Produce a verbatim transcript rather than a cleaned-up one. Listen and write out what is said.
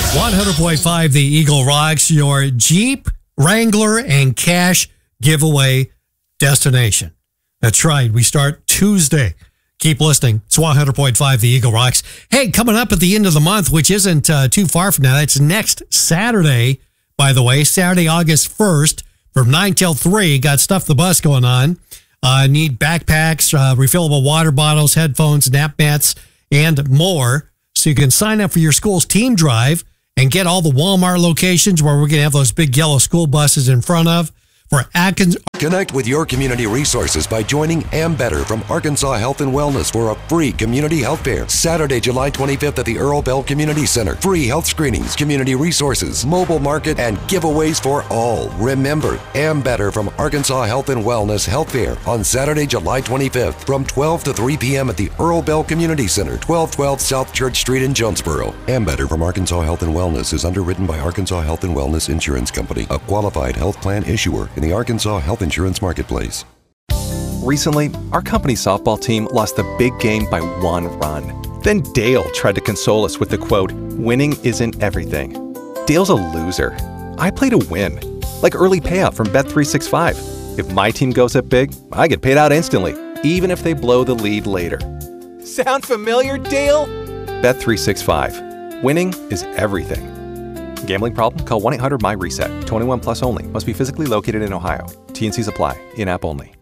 one hundred point five The Eagle Rocks, your Jeep, Wrangler, and cash giveaway destination. That's right. We start Tuesday. Keep listening. It's one hundred point five The Eagle Rocks. Hey, coming up at the end of the month, which isn't uh, too far from now, that's next Saturday, by the way, Saturday, August first, from nine till three. Got Stuff the Bus going on. Uh, need backpacks, uh, refillable water bottles, headphones, nap mats, and more. So you can sign up for your school's team drive and get all the Walmart locations where we're going to have those big yellow school buses in front of. For Atkins. Connect with your community resources by joining Ambetter from Arkansas Health and Wellness for a free community health fair. Saturday, July twenty-fifth at the Earl Bell Community Center. Free health screenings, community resources, mobile market, and giveaways for all. Remember, Ambetter from Arkansas Health and Wellness Health Fair on Saturday, July twenty-fifth from twelve to three p.m. at the Earl Bell Community Center, twelve twelve South Church Street in Jonesboro. Ambetter from Arkansas Health and Wellness is underwritten by Arkansas Health and Wellness Insurance Company, a qualified health plan issuer in the Arkansas Health Insurance Marketplace. Recently, our company softball team lost the big game by one run. Then Dale tried to console us with the quote, "Winning isn't everything." Dale's a loser. I play to win, like early payout from Bet three sixty-five. If my team goes up big, I get paid out instantly, even if they blow the lead later. Sound familiar, Dale? Bet three sixty-five. Winning is everything. Gambling problem? Call one eight hundred M Y RESET. twenty-one plus only. Must be physically located in Ohio. T and Cs apply. In-app only.